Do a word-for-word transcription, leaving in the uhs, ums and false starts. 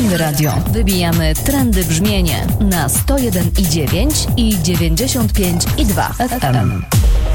Trendy Radio. Wybijamy trendy brzmienie na sto jeden i dziewięć i dziewięćdziesiąt pięć i dwa F M.